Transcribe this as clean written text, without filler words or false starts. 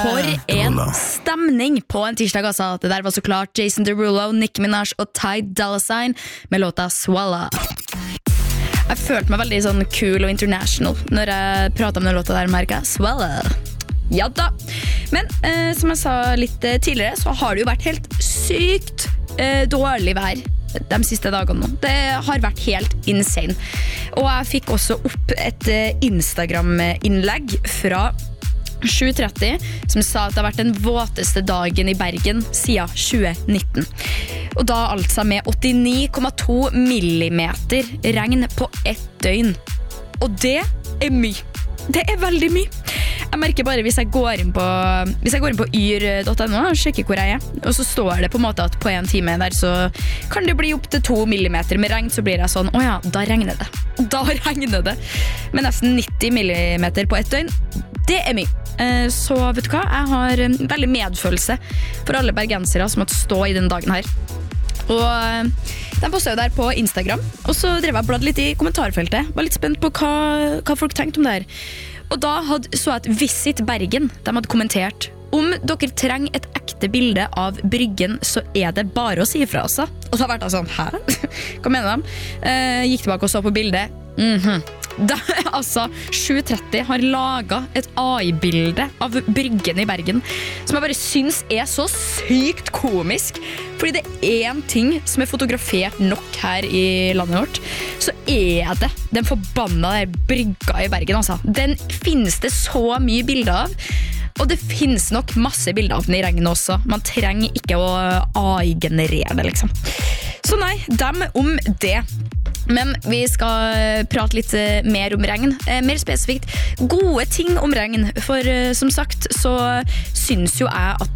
For en stemning på en tirsdag, altså. Det der var så klart Jason Derulo, Nicki Minaj og Ty Dolla $ign med låta Swallow. Jeg følte meg veldig sånn cool og international når jeg pratet om den låta der, merket Swallow. Ja da. Men som jeg sa litt tidligere, så har det jo vært helt sykt dårlig vær de siste dagene nå. Det har vært helt insane. Og jeg fikk også opp et Instagram-innlegg fra 7:30 som sa at det har vært den våteste dagen i Bergen siden 2019. Og da altså med 89,2 millimeter regn på ett døgn. Og det er mye. Det er veldig mye. Jeg merker bare hvis jeg går inn på yr.no og sjekker hvor jeg er, og så står det på en måte at på en time der så kan det bli opp til 2 millimeter med regn, så blir jeg sånn, åja, da regner det. Da regner det. Men nesten 90 millimeter på ett døgn, det er mye. Så vet du hva, jeg har veldig medfølelse for alle bergensere som måtte stå i den dagen her. Og de postet jo der på Instagram, og så drev jeg bladd litt i kommentarfeltet. Var litt spent på hva folk tenkte om det her. Og da så jeg at Visit Bergen, de hadde kommentert: om dere trenger et ekte bilde av Bryggen, så er det bare å si fra altså. Og så har jeg vært sånn, hæ? Hva mener de? Gikk tilbake og så på bildet. Altså 7:30 har laget et AI-bilde av Bryggen i Bergen som jeg bare synes er så sykt komisk, fordi det er en ting som er fotografert nok her i landet vårt, så er det den forbanna der brygga i Bergen, altså. Den finnes det så mye bilder av, og det finnes nok masse bilder av den i regn også. Man trenger ikke å AI-generere det, liksom. Så nei, dem om det. Men vi skal prate litt mer om regn, mer spesifikt gode ting om regn, for som sagt så synes jo jeg at